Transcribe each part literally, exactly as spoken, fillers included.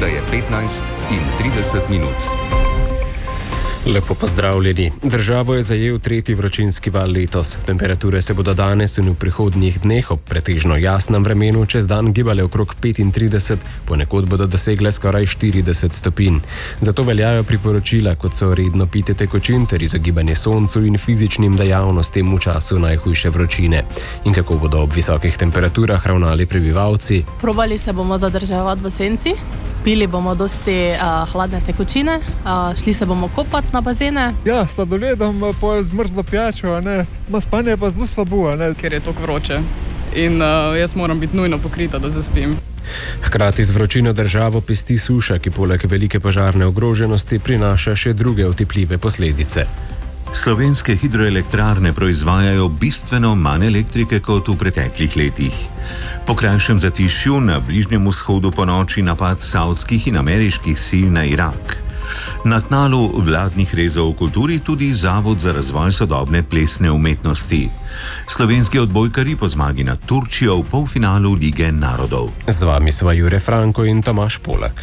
Ura je petnajst in trideset minut. Lepo pozdravljeni. Državo je zajel tretji vročinski val letos. Temperature se bodo danes in v prihodnjih dneh ob pretežno jasnem vremenu čez dan gibale okrog petintrideset, ponekod bodo dosegle skoraj štirideset stopinj. Zato veljajo priporočila, kot so redno pitje tekočin ter izogibanje soncu in fizičnim dejavnostim v času najhujše vročine. In kako bodo ob visokih temperaturah ravnali prebivalci? Probali se bomo zadrževati v senci, pili bomo dosti uh, hladne tekočine, uh, šli se bomo kopati na bazene. Ja, s sladoledom, pol zmrzlo pijačo, a ne, ma spanje pa zelo slabo, a ne. Ker je toliko vroče in uh, jaz moram biti nujno pokrita, da zaspim. Hkrati z vročino državo pesti suša, ki poleg velike požarne ogroženosti prinaša še druge otipljive posledice. Slovenske hidroelektrarne proizvajajo bistveno manj elektrike kot v preteklih letih. Po krajšem zatišju na Bližnjem vzhodu ponoči napad savdskih in ameriških sil na Irak. Na tnalu vladnih rezov v kulturi tudi Zavod za razvoj sodobne plesne umetnosti. Slovenski odbojkarji po zmagi nad Turčijo v polfinalu Lige narodov. Z vami sva Jure Franko in Tomaž Polak.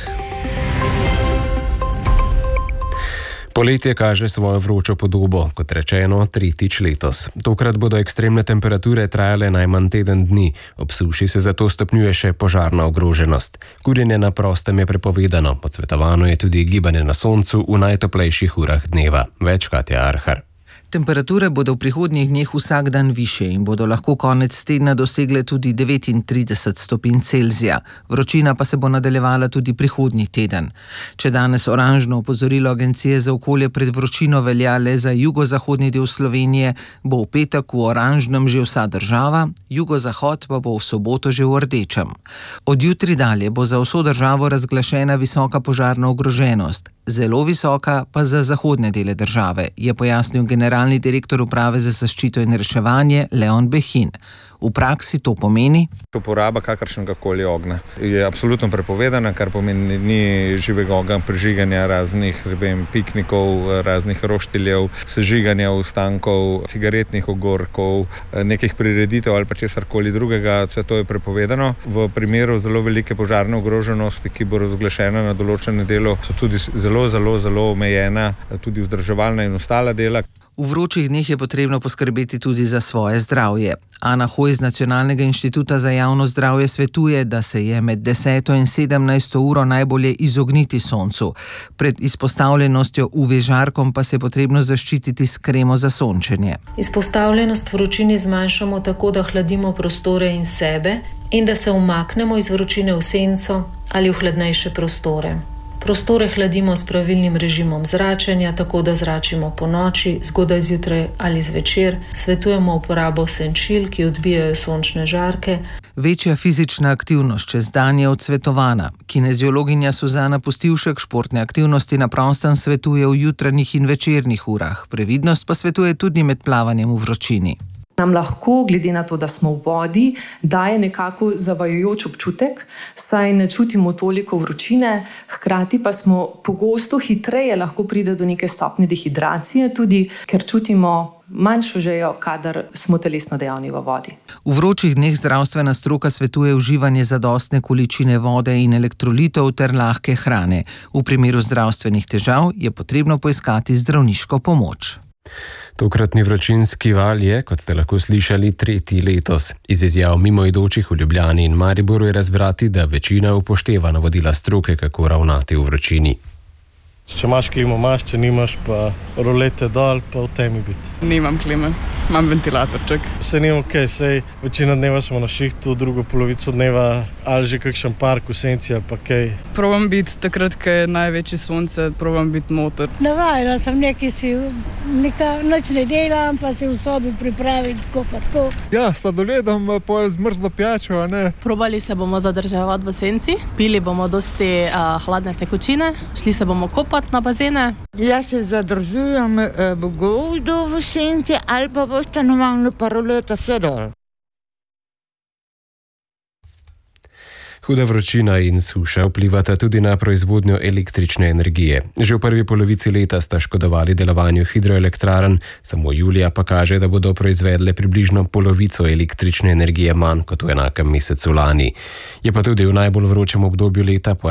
Poletje kaže svojo vročo podobo, kot rečeno, tretjič letos. Tokrat bodo ekstremne temperature trajale najmanj teden dni, ob suši se zato stopnjuje še požarna ogroženost. Kurjenje na prostem je prepovedano, odsvetovano je tudi gibanje na soncu v najtoplejših urah dneva. Več Katja Arhar. Temperature bodo v prihodnjih dneh vsak dan višje in bodo lahko konec tedna dosegle tudi devetintrideset stopinj Celzija. Vročina pa se bo nadaljevala tudi prihodnji teden. Če danes oranžno opozorilo Agencije za okolje pred vročino velja le za jugozahodni del Slovenije, bo v petek v oranžnem že vsa država, jugozahod pa bo v soboto že v rdečem. Od jutri dalje bo za vso državo razglašena visoka požarna ogroženost, zelo visoka pa za zahodne dele države, je pojasnil generalni direktor Uprave za zaščito in reševanje Leon Behin. V praksi to pomeni: uporaba kakršnega koli ognja je absolutno prepovedana, kar pomeni ni živega ognja, prižiganja raznih vem, piknikov, raznih roštiljev, sežiganja ostankov, cigaretnih ogorkov, nekih prireditev ali pa česarkoli drugega, vse to je prepovedano. V primeru zelo velike požarne ogroženosti, ki bo razglašena na določenem delu, so tudi zelo, zelo, zelo omejena tudi vzdrževalna in ostala dela. V vročih dneh je potrebno poskrbeti tudi za svoje zdravje. Ana Hoj iz Nacionalnega inštituta za javno zdravje svetuje, da se je med deseto in sedemnajsto uro najbolje izogniti soncu. Pred izpostavljenostjo U V žarkom pa se je potrebno zaščititi s kremo za sončenje. Izpostavljenost vročini zmanjšamo tako, da hladimo prostore in sebe in da se umaknemo iz vročine v senco ali v hladnejše prostore. Prostore hladimo s pravilnim režimom zračenja, tako da zračimo po noči, zgodaj zjutraj ali zvečer. Svetujemo uporabo senčil, ki odbijajo sončne žarke. Večja fizična aktivnost čez dan je odsvetovana. Kineziologinja Suzana Pustivšek športne aktivnosti na prostem svetuje v jutranjih in večernih urah. Previdnost pa svetuje tudi med plavanjem v vročini. Nam lahko, glede na to, da smo v vodi, daje nekako zavajajoč občutek, saj ne čutimo toliko vročine, hkrati pa smo pogosto hitreje lahko pride do neke stopnje dehidracije, tudi ker čutimo manjšo žejo, kadar smo telesno dejavni v vodi. V vročih dneh zdravstvena stroka svetuje uživanje zadostne količine vode in elektrolitov ter lahke hrane. V primeru zdravstvenih težav je potrebno poiskati zdravniško pomoč. Tokratni vročinski val je, kot ste lahko slišali, tretji letos. Iz izjav mimoidočih v Ljubljani in Mariboru je razbrati, da večina upošteva navodila stroke, kako ravnati v vročini. Če imaš klimo, imaš, če nimaš, pa rolete dol, pa v temi biti. Nimam klime, imam ventilatorček. Vse ni ok, sej večino dneva smo na šihtu, drugo polovico dneva ali že kakšen park v senci ali pa kaj. Probam biti takrat, ko je največje sonce, probam biti noter. Navajala sem nekaj si, neka noč ne delam, pa se v sobi pripraviti, tako pa tako. Ja, s sladoledom, pol zmrzlo pijačo, a ne. Probali se bomo zadrževati v senci, pili bomo dosti uh, hladne tekočine, šli se bomo kopati na bazene. Jaz se zadržujem eh, bogojdo v senci ali pa v stanovanju paroleta vse dol. Huda vročina in suša vplivata tudi na proizvodnjo električne energije. Že v prvi polovici leta sta škodovali delovanju hidroelektrarn, samo julija pa kaže, da bodo proizvedle približno polovico električne energije manj kot v enakem mesecu lani. Je pa tudi v najbolj vročem obdobju leta